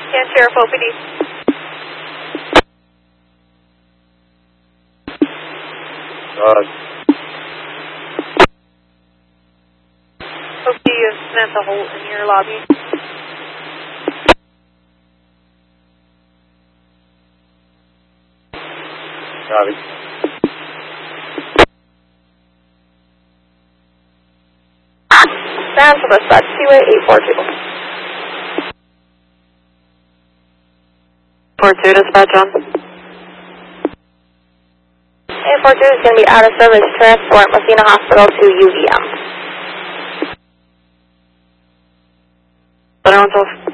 Yeah, Sheriff OPD. OPD, you have Samantha Holt in your lobby. Copy. Samantha, dispatch, Seaway 842. 42, dispatch on. 842 is going to be out of service. Transport Messina Hospital to UVM. 112.